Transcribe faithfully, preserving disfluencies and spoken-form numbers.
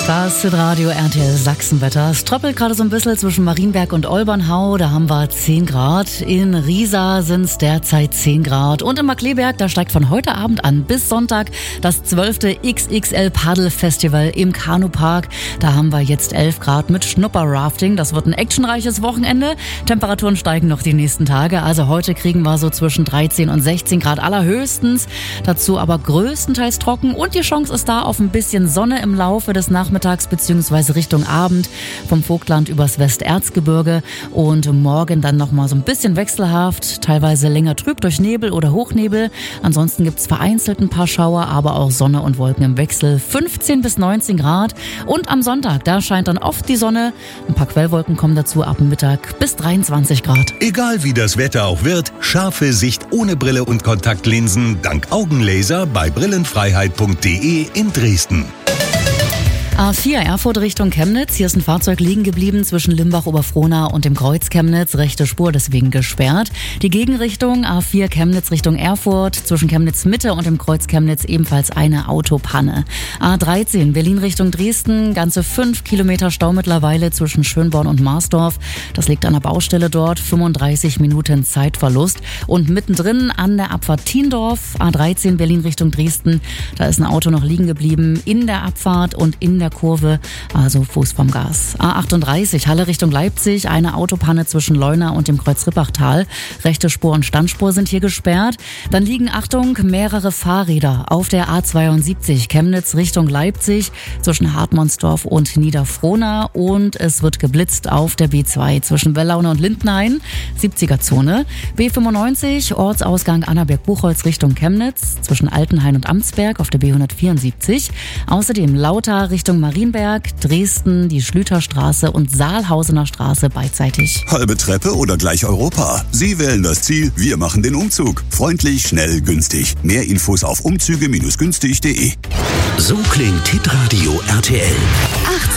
Das Radio R T L Sachsenwetter. Es tröppelt gerade so ein bisschen zwischen Marienberg und Olbernhau. Da haben wir zehn Grad. In Riesa sind es derzeit zehn Grad. Und in Markkleeberg, da steigt von heute Abend an bis Sonntag das zwölfte X X L Paddelfestival im Kanupark. Da haben wir jetzt elf Grad mit Schnupperrafting. Das wird ein actionreiches Wochenende. Temperaturen steigen noch die nächsten Tage. Also heute kriegen wir so zwischen dreizehn und sechzehn Grad allerhöchstens. Dazu aber größtenteils trocken. Und die Chance ist da auf ein bisschen Sonne im Laufe des Nachmittags bzw. Richtung Abend vom Vogtland übers Westerzgebirge und morgen dann nochmal so ein bisschen wechselhaft, teilweise länger trüb durch Nebel oder Hochnebel. Ansonsten gibt's vereinzelt ein paar Schauer, aber auch Sonne und Wolken im Wechsel. fünfzehn bis neunzehn Grad und am Sonntag, da scheint dann oft die Sonne. Ein paar Quellwolken kommen dazu ab Mittag bis dreiundzwanzig Grad. Egal wie das Wetter auch wird, scharfe Sicht ohne Brille und Kontaktlinsen dank Augenlaser bei brillenfreiheit punkt de in Dresden. A vier Erfurt Richtung Chemnitz. Hier ist ein Fahrzeug liegen geblieben zwischen Limbach-Oberfrohna und dem Kreuz Chemnitz. Rechte Spur deswegen gesperrt. Die Gegenrichtung A vier Chemnitz Richtung Erfurt. Zwischen Chemnitz Mitte und dem Kreuz Chemnitz ebenfalls eine Autopanne. A dreizehn Berlin Richtung Dresden. Ganze fünf Kilometer Stau mittlerweile zwischen Schönborn und Marsdorf. Das liegt an der Baustelle dort. fünfunddreißig Minuten Zeitverlust. Und mittendrin an der Abfahrt Thiendorf. A dreizehn Berlin Richtung Dresden. Da ist ein Auto noch liegen geblieben in der Abfahrt und in der Kurve, also Fuß vom Gas. A achtunddreißig Halle Richtung Leipzig, eine Autopanne zwischen Leuna und dem Kreuz-Rippachtal. Rechte Spur und Standspur sind hier gesperrt. Dann liegen, Achtung, mehrere Fahrräder auf der A zweiundsiebzig Chemnitz Richtung Leipzig zwischen Hartmannsdorf und Niederfrohna und es wird geblitzt auf der B zwei zwischen Wellaune und Lindenhain, siebziger Zone. B fünfundneunzig Ortsausgang Annaberg-Buchholz Richtung Chemnitz zwischen Altenhain und Amtsberg auf der B hundertvierundsiebzig. Außerdem Lauter Richtung Marienberg, Dresden, die Schlüterstraße und Saalhausener Straße beidseitig. Halbe Treppe oder gleich Europa? Sie wählen das Ziel, wir machen den Umzug. Freundlich, schnell, günstig. Mehr Infos auf umzüge Bindestrich günstig Punkt de. So klingt Hitradio R T L. achtzehn